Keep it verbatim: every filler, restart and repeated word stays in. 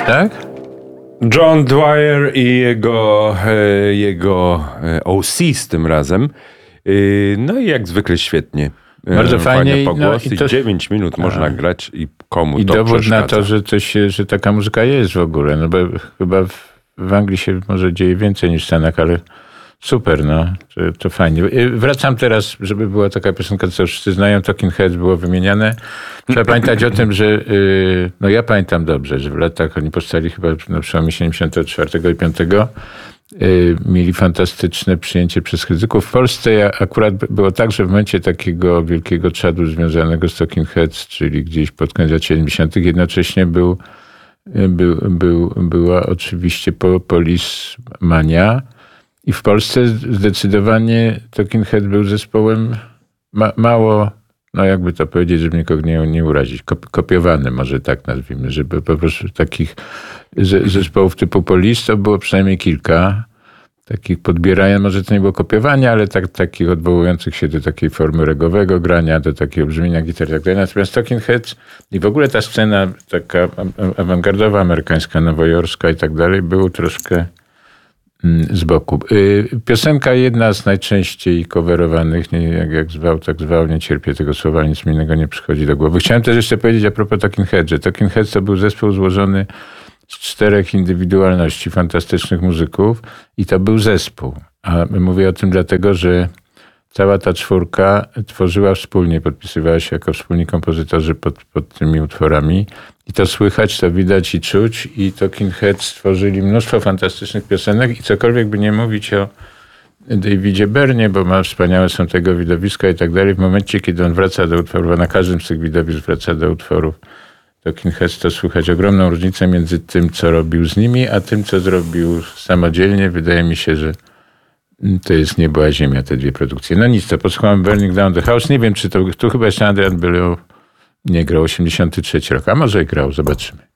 Tak? John Dwyer i jego, e, jego e, O C z tym razem. E, no i jak zwykle świetnie. E, Bardzo fajnie. Pogłos, No, i i to, dziewięć minut a, można grać i komu I to dowód przeszkadza. na to, że, to się, że taka muzyka jest w ogóle. No bo chyba w, w Anglii się może dzieje więcej niż w Stanach, ale super, no. To, to fajnie. Wracam teraz, żeby była taka piosenka, co wszyscy znają, Talking Heads było wymieniane. Trzeba pamiętać o tym, że yy, no ja pamiętam dobrze, że w latach oni powstali chyba na przełomie siedemdziesiątego czwartego i piątego. Yy, mieli fantastyczne przyjęcie przez krytyków. W Polsce akurat było tak, że w momencie takiego wielkiego czadu związanego z Talking Heads, czyli gdzieś pod koniec lat siedemdziesiątych, jednocześnie był, był, był, była oczywiście Police Mania. I w Polsce zdecydowanie Talking Head był zespołem ma, mało, no jakby to powiedzieć, żeby nikogo nie, nie urazić, kopiowany, może tak nazwijmy, żeby po prostu takich zespołów typu Police to było przynajmniej kilka. Takich podbierania, może to nie było kopiowanie, ale tak, takich odwołujących się do takiej formy regowego grania, do takiego brzmienia gitar i tak dalej. Natomiast Talking Heads i w ogóle ta scena taka awangardowa, amerykańska, nowojorska i tak dalej, był troszkę z boku. Piosenka jedna z najczęściej coverowanych, nie, jak, jak zwał, tak zwał, nie cierpię tego słowa, nic mi innego nie przychodzi do głowy. Chciałem też jeszcze powiedzieć a propos Talking Heads, że Talking Heads to był zespół złożony z czterech indywidualności fantastycznych muzyków i to był zespół. A mówię o tym dlatego, że cała ta czwórka tworzyła wspólnie, podpisywała się jako wspólni kompozytorzy pod, pod tymi utworami. I to słychać, to widać i czuć. I Talking Heads stworzyli mnóstwo fantastycznych piosenek i cokolwiek by nie mówić o Davidzie Byrnie, bo ma wspaniałe są tego widowiska i tak dalej. W momencie, kiedy on wraca do utworów, a na każdym z tych widowisk wraca do utworów Talking Heads, to słychać ogromną różnicę między tym, co robił z nimi, a tym, co zrobił samodzielnie. Wydaje mi się, że to jest niebo a ziemia, te dwie produkcje. No nic, to posłuchałem Burning Down the House. Nie wiem, czy to, tu chyba jeszcze Adrian Belew nie grał, osiemdziesiąty trzeci rok, a może i grał, zobaczymy.